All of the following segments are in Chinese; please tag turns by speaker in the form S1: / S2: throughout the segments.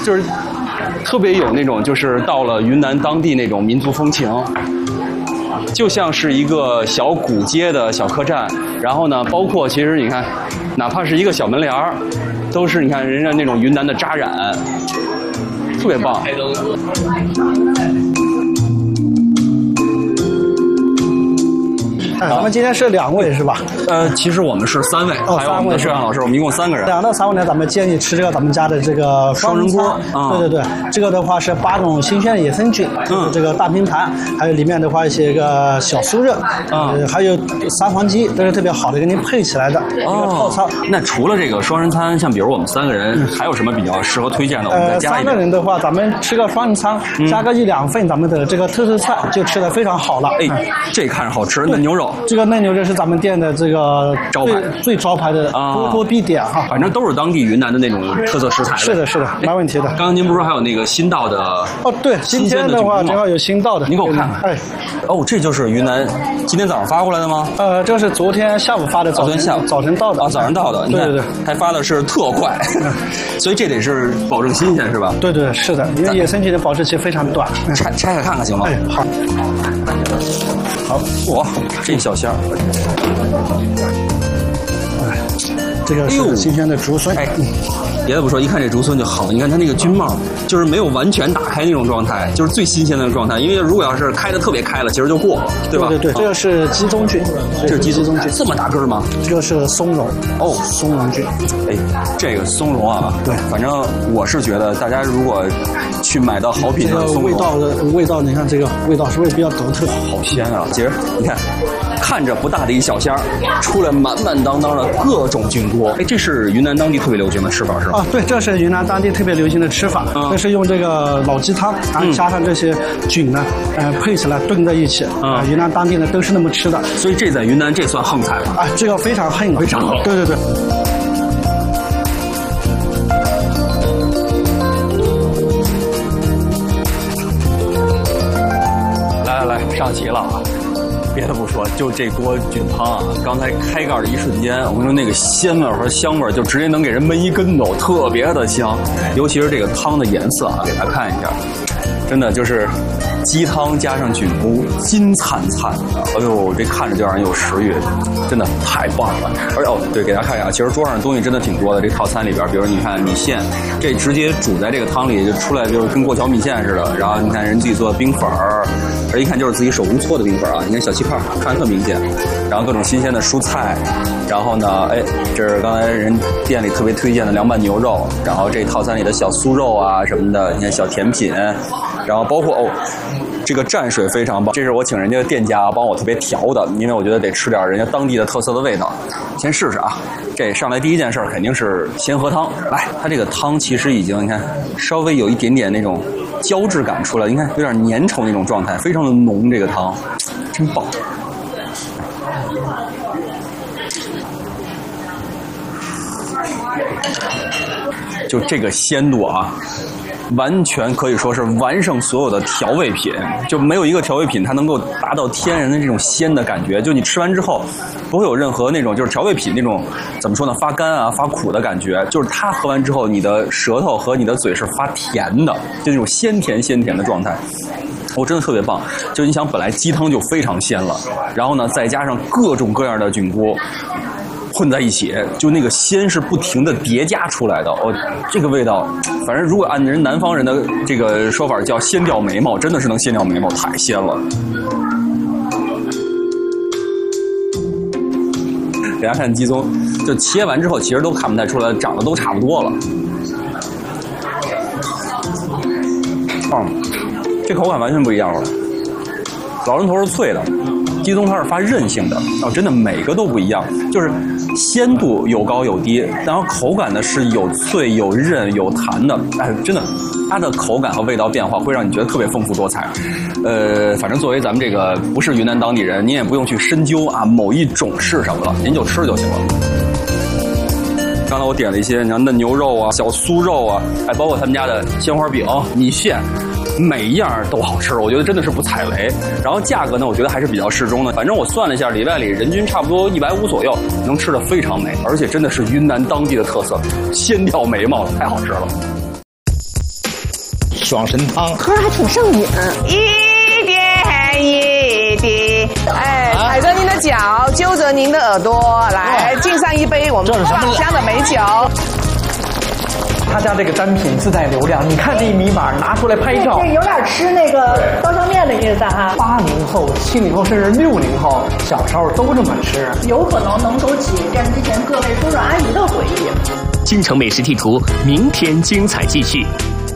S1: 就是特别有那种就是到了云南当地那种民族风情。就像是一个小古街的小客栈，然后呢，包括其实你看，哪怕是一个小门帘儿，都是你看人家那种云南的扎染，特别棒。
S2: 咱们今天是2位是吧？
S1: 其实我们是3位，还有我们的摄像老师，我们一共3个人。
S2: 2到3位呢，咱们建议吃这个咱们家的这个双人锅。对，这个的话是8种新鲜的野生菌，这个大拼盘，还有里面的话一些个小酥肉，还有3黄鸡，都是特别好的，给您配起来的一个套餐。
S1: 那除了这个双人餐，像比如我们3个人，还有什么比较适合推荐的？我们再加一点。
S2: 3个人的话，咱们吃个双人餐，加个1-2份咱们的这个特色菜，就吃得非常好了。
S1: 哎，这看着好吃，嫩牛肉。
S2: 这个嫩牛肉是咱们店的这个最招牌的多多必点哈。
S1: 反正都是当地云南的那种特色食材。
S2: 是的，没问题的。
S1: 刚刚您不是说还有那个新到的？
S2: 对，今天的话正好有新到的。
S1: 您给我看看。哎，这就是云南今天早上发过来的吗？
S2: 这是昨天下午发的，早晨到的。
S1: 早上到的。
S2: 对，
S1: 还发的是特快，所以这得是保证新鲜是吧？
S2: 对，是的，因为野生菌的保质期非常短。
S1: 拆开看看行吗？
S2: 哎，好，
S1: 哇，这小虾。
S2: 这个是新鲜的竹荪。
S1: 别的不说，一看这竹荪就好。你看它那个菌帽，就是没有完全打开那种状态，就是最新鲜的状态。因为如果要是开的特别开了，其实就过了，对吧？
S2: 对，这个是鸡中菌，
S1: 这是鸡中菌，这么大根吗？
S2: 这个是松茸。松茸菌。哎，
S1: 这个松茸啊，
S2: 对，
S1: 反正我是觉得大家如果去买到好品的松茸，
S2: 味道，你看这个味道是不是比较独特？
S1: 好鲜啊！其实你看。看着不大的一小虾，出来满满当当的各种菌锅。哎，这是云南当地特别流行的吃法是吧？
S2: 对，这是云南当地特别流行的吃法，这是用这个老鸡汤，然后加上这些菌呢，配起来炖在一起。云南当地呢都是那么吃的，
S1: 所以这在云南这算横菜了。
S2: 这个非常横，
S1: 非常横。
S2: 对。
S1: 来，上齐了啊！别的不说，就这锅菌汤啊，刚才开盖的一瞬间，我跟你说那个鲜味和香味就直接能给人闷一跟头，特别的香。尤其是这个汤的颜色啊，给大家看一下，真的就是鸡汤加上菌菇，金灿灿的。哎呦，这看着就让人有食欲，真的太棒了。而且对，给大家看一下，其实桌上的东西真的挺多的。这套餐里边，比如你看米线，这直接煮在这个汤里就出来，就是跟过桥米线似的。然后你看人自己做的冰粉儿。而一看就是自己手工搓的冰粉啊！你看小气泡，看着特明显。然后各种新鲜的蔬菜，然后呢，这是刚才人店里特别推荐的凉拌牛肉，然后这套餐里的小酥肉啊什么的，你看小甜品，然后包括这个蘸水非常棒，这是我请人家的店家帮我特别调的，因为我觉得得吃点人家当地的特色的味道。先试试啊！这上来第一件事肯定是鲜河汤。来，它这个汤其实已经你看稍微有一点点那种胶质感出来，你看有点粘稠那种状态，非常的浓，这个汤真棒。就这个鲜度啊，完全可以说是完胜所有的调味品，就没有一个调味品它能够达到天然的这种鲜的感觉。就你吃完之后，不会有任何那种就是调味品那种怎么说呢，发干啊、发苦的感觉。就是它喝完之后，你的舌头和你的嘴是发甜的，就那种鲜甜的状态。真的特别棒。就你想，本来鸡汤就非常鲜了，然后呢，再加上各种各样的菌菇混在一起，就那个鲜是不停的叠加出来的。这个味道，反正如果按人南方人的这个说法叫鲜掉眉毛，真的是能鲜掉眉毛，太鲜了。给大家看鸡枞，就切完之后其实都看不太出来，长得都差不多了。这口感完全不一样了。老人头是脆的，鸡枞它是发韧性的，真的每个都不一样，就是鲜度有高有低，然后口感呢是有脆有韧有弹的，真的它的口感和味道变化会让你觉得特别丰富多彩。反正作为咱们这个不是云南当地人，您也不用去深究啊某一种是什么了，您就吃就行了。刚才我点了一些，你像嫩牛肉啊、小酥肉啊，包括他们家的鲜花饼、米线。每一样都好吃，我觉得真的是不踩雷。然后价格呢，我觉得还是比较适中的。反正我算了一下，里外里人均差不多150左右，能吃得非常美，而且真的是云南当地的特色，鲜掉眉毛，太好吃了。
S3: 爽参汤，
S4: 喝还挺上瘾。
S5: 一点一滴，踩着您的脚，揪着您的耳朵，来敬上一杯我们芳香的美酒。
S6: 他家这个单品自带流量，你看这一米码拿出来拍照，
S4: 这有点吃那个刀削面的意思哈。
S6: 80后、70后甚至60后小时候都这么吃，
S4: 有可能能勾起电视机前各位叔叔阿姨的回忆。
S7: 京城美食地图，明天精彩继续。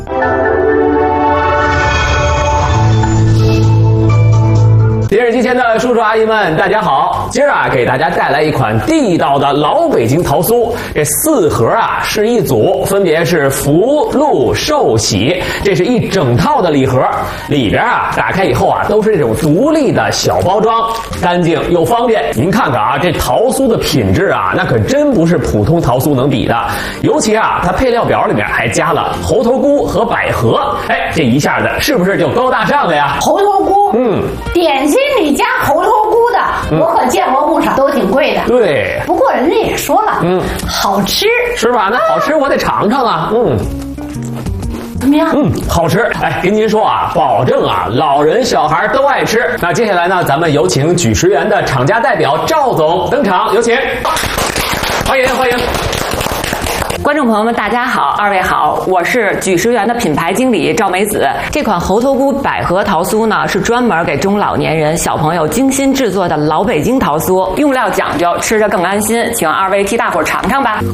S8: 电视机前的叔叔阿姨们，大家好！今儿啊，给大家带来一款地道的老北京桃酥。这4盒啊是一组，分别是福、禄、寿、喜，这是一整套的礼盒。里边啊，打开以后啊，都是这种独立的小包装，干净又方便。您看看啊，这桃酥的品质啊，那可真不是普通桃酥能比的。尤其啊，它配料表里面还加了猴头菇和百合，哎，这一下子是不是就高大上了呀？
S4: 猴头菇，点心里加猴头菇的，我可见过不少，都挺贵的。
S8: 对，
S4: 不过人家也说了，好吃，
S8: 是吧？那好吃我得尝尝啊，
S4: 怎么样？
S8: 好吃。哎，跟您说啊，保证啊，老人小孩都爱吃。那接下来呢，咱们有请举食园的厂家代表赵总登场，有请，欢迎欢迎。
S9: 观众朋友们，大家好，二位好，我是举食园的品牌经理赵梅子。这款猴头菇百合桃酥呢，是专门给中老年人、小朋友精心制作的老北京桃酥，用料讲究，吃着更安心。请二位替大伙尝尝吧。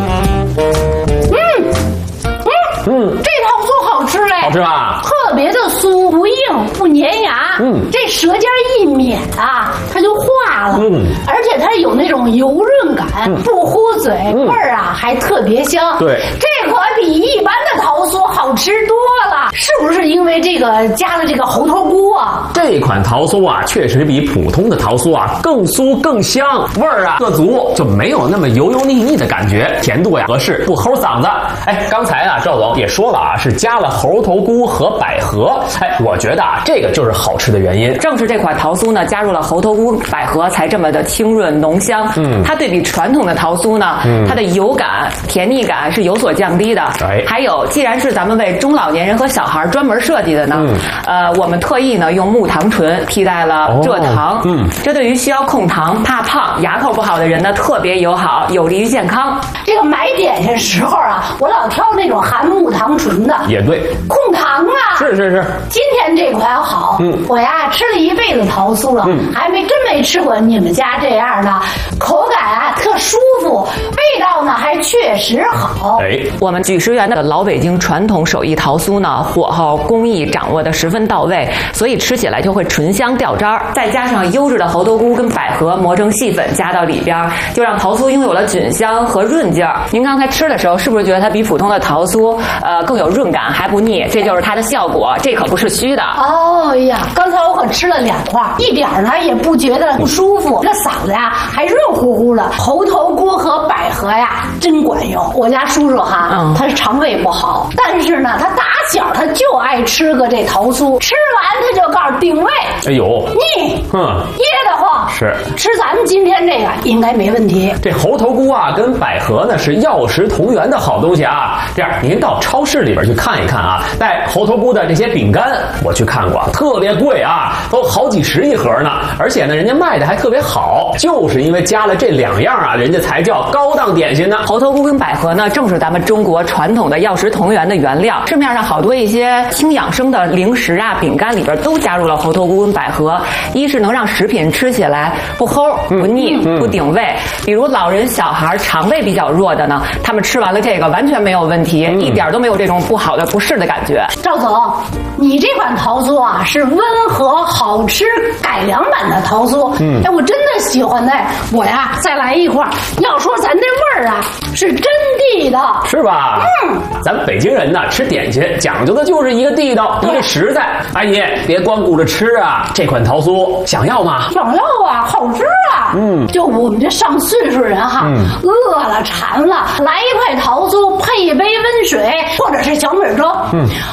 S4: 这桃酥好吃嘞，
S8: 好吃吧？
S4: 特别的酥，不硬不粘牙。这舌尖一抿啊，它就化了。而且它有那种油润感，不糊嘴，味儿啊还特别香。
S8: 对，
S4: 这可比一般的桃酥好吃多了。是不是因为这个加了这个猴头菇啊？
S8: 这款桃酥啊，确实比普通的桃酥啊更酥更香，味儿啊更足，就没有那么油油腻腻的感觉，甜度呀合适，不齁嗓子。哎，刚才啊赵总也说了啊，是加了猴头菇和百合。哎，我觉得啊，这个就是好吃的原因。
S9: 正是这款桃酥呢，加入了猴头菇、百合，才这么的清润浓香。它对比传统的桃酥呢，它的油感、甜腻感是有所降低的。还有，既然是咱们为中老年人和小孩专门设计的呢，我们特意呢用木糖醇替代了蔗糖。这对于需要控糖、怕胖、牙口不好的人呢特别友好，有利于健康。
S4: 这个买点心时候啊，我老挑那种含木糖醇的。
S8: 也对，
S4: 控糖啊。
S8: 是。
S4: 今天这款好，我呀吃了一辈子桃酥了，还真没吃过你们家这样的，口感啊特舒服，味道呢还确实好。
S9: 我们举食园的老北京传统手艺桃酥呢，火候工艺掌握的十分到位，所以吃起来就会醇香掉渣儿。再加上优质的猴头菇跟百合磨成细粉加到里边，就让桃酥拥有了菌香和润劲儿。您刚才吃的时候，是不是觉得它比普通的桃酥更有润感，还不腻？这就是它的效果，这可不是虚的。
S4: 哦呀，刚才我可吃了2块，一点呢也不觉得不舒服，这嗓子呀还润乎乎的。猴头菇和百合呀真管用。我家叔叔哈，他是肠胃不好，但是呢，他打小他就爱吃个这桃酥，吃完他就告诉定位，
S8: 哎呦，
S4: 腻，噎得慌。
S8: 是
S4: 吃咱们今天这个应该没问题。
S8: 这猴头菇啊跟百合呢是药食同源的好东西啊。这样您到超市里边去看一看啊，带猴头菇的这些饼干，我去看过，特别贵啊，都好几十一盒呢。而且呢，人家卖的还特别好，就是因为加了这2样啊，人家才叫高档点心呢。
S9: 猴头菇跟百合呢，正是咱们中国传统的药食同源的原料。市面上好多一些轻养生的零食啊、饼干里边都加入了猴头菇跟百合，一是能让食品吃起来不齁、不腻、不顶胃。比如老人、小孩肠胃比较弱的呢，他们吃完了这个完全没有问题，一点都没有这种不好的不适的感觉。
S4: 赵总，你这款桃酥啊是温和好吃改良版的桃酥。哎，我真的喜欢那，我呀再来一块。要说咱这味儿啊是真地道，
S8: 是吧？咱北京人呢吃点心讲究的就是一个地道，一个实在。阿姨别光顾着吃啊，这款桃酥想要吗？
S4: 想要啊，好吃啊。就我们这上岁数人哈，饿了馋了，来一块桃酥配一杯温水或者是小米粥，或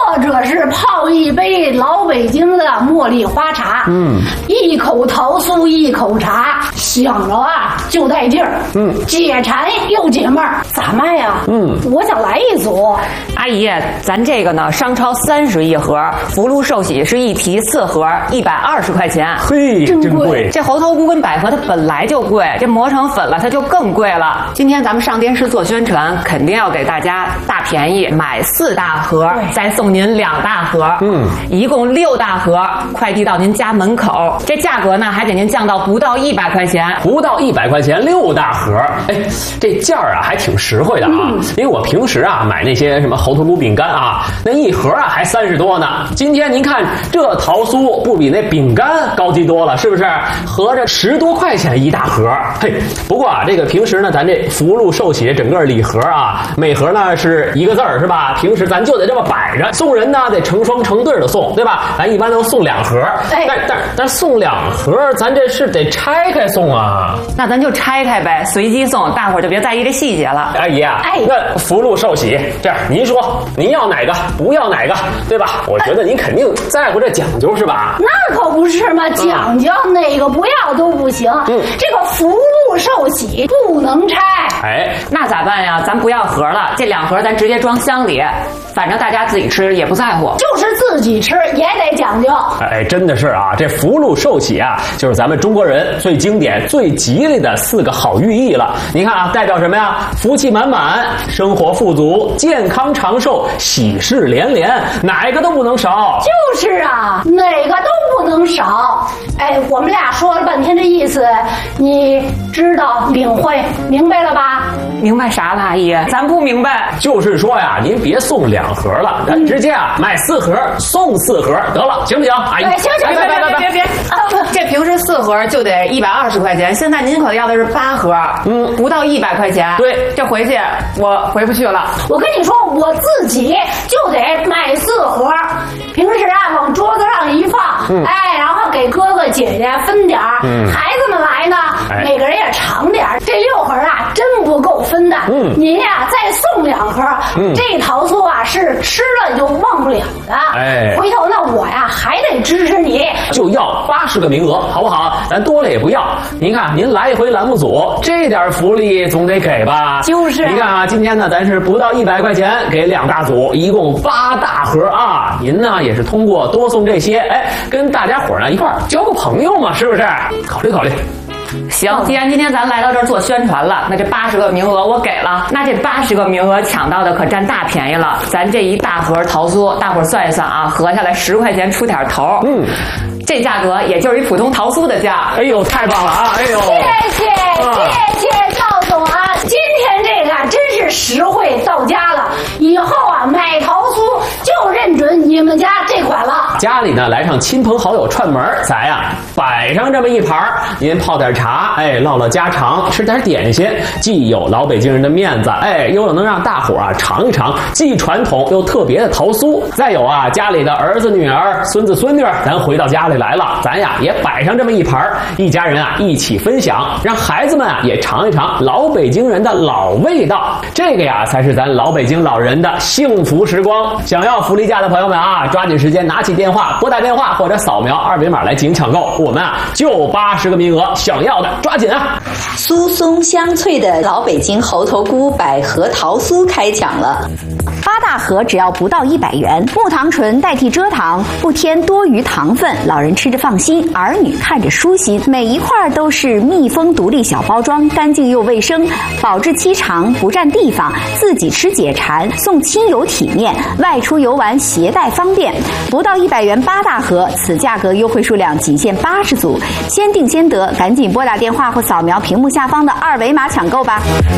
S4: 或者是泡一杯老北京的茉莉花茶，一口桃酥一口茶，想着啊就带劲儿，解馋又解闷儿，咋卖呀？我想来一组。
S9: 阿姨，咱这个呢，商超30一盒，福禄寿喜是一提4盒，120块钱。
S8: 嘿，真贵！
S9: 这猴头菇跟百合它本来就贵，这磨成粉了它就更贵了。今天咱们上电视做宣传，肯定要给大家大便宜，买4大盒，再送您2大盒，一共6大盒，快递到您家门口。这价格呢，还给您降到不到100块钱，
S8: 不到100块钱6大盒。哎，这价儿啊还挺实惠的啊，因为我平时啊买那些什么猴头菇饼干啊，那一盒啊还30多呢。今天您看这桃酥不比那饼干高级多了，是不是？合着10多块钱一大盒。嘿，不过啊，这个平时呢，咱这福禄寿喜整个礼盒啊，每盒呢是1个字儿，是吧？平时咱就得这么摆着，送人呢得成双成对的送，对吧？咱一般都送2盒，但送2盒，咱这是得拆开送啊。
S9: 那咱就拆开呗，随机送，大伙儿就别在意这细节了。
S8: 阿姨啊，那福禄寿喜，这样您说您要哪个，不要哪个，对吧？我觉得您肯定在乎这讲究是吧？
S4: 那可不是嘛，讲究哪个不要都不行。这个福禄寿喜不能拆。
S8: 哎，
S9: 那咋办呀？咱不要盒了，这2盒咱直接装箱里，反正大家自己吃也不在乎。
S4: 就是自己吃也得讲究。
S8: 哎，真的是啊，这福禄寿喜啊，就是咱们中国人最经典、最吉利的4个好寓意了。你看啊，代表什么呀？福气满满，生活富足，健康长寿，喜事连连，哪个都不能少。
S4: 就是啊，哪个都不能少。哎，我们俩说了半天这意思，你知道领会明白了吧？
S9: 明白啥了，阿姨？咱不明白。
S8: 就是说呀，您别送2盒了，咱直接啊买4盒送4盒得了，行不行？阿姨，
S4: 行，
S9: 别，这平时4盒就得120块钱，现在您可要的是8盒，不到100块钱。
S8: 对，
S9: 这回去我回不去了。
S4: 我跟你说，我自己就得买4盒，平时啊往桌子上一放，然后给哥哥姐姐分点儿，孩子们来呢，每个人也尝点儿。这6盒啊真不够分的，您呀再送2盒，这桃酥啊是吃了就忘不了的。
S8: 哎，
S4: 回头呢我呀还得支持你，
S8: 就要80个名额，好不好？咱多了也不要。您看，您来一回栏目组，这点福利总得给吧？就是。你看啊，今天呢，咱是不到100块钱给2大组，一共8大盒啊。您呢也是通过多送这些，哎，跟大家伙呢一块儿交个朋友嘛，是不是？考虑考虑。
S9: 行，既然今天咱来到这儿做宣传了，那这80个名额我给了，那这80个名额抢到的可占大便宜了。咱这一大盒桃酥，大伙儿算一算啊，合下来10块钱出点头。这价格也就是一普通桃酥的价。
S8: 哎呦，太棒了啊！哎呦，
S4: 谢谢赵总啊，今天这个真是实惠到家了。以后啊买桃酥就认准你们家这款了。
S8: 家里呢来上亲朋好友串门，咱呀摆上这么一盘，您泡点茶，哎，唠唠家常，吃点点心，既有老北京人的面子，哎，又能让大伙啊尝一尝既传统又特别的桃酥。再有啊，家里的儿子女儿、孙子孙女，咱回到家里来了，咱呀也摆上这么一盘，一家人啊一起分享，让孩子们啊也尝一尝老北京人的老味道。这个呀才是咱老北京老人的幸福时光。想要福利价的朋友们啊，抓紧时间拿起电话拨打电话或者扫描2维码来进行抢购，我们啊就80个名额，想要的抓紧啊！
S3: 酥松香脆的老北京猴头菇百合桃酥开抢了。8大盒只要不到100元，木糖醇代替蔗糖，不添多余糖分，老人吃着放心，儿女看着舒心。每一块都是密封独立小包装，干净又卫生，保质期长，不占地方，自己吃解馋，送亲友体面，外出游玩携带方便。不到100元8大盒，此价格优惠数量仅限80组，先定先得，赶紧拨打电话或扫描屏幕下方的2维码抢购吧。